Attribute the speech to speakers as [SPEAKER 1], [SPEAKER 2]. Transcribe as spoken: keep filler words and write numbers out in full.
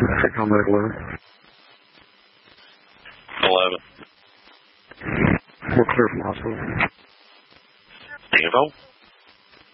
[SPEAKER 1] Traffic Combat eleven.
[SPEAKER 2] eleven.
[SPEAKER 1] We're clear from hospital.
[SPEAKER 2] Info?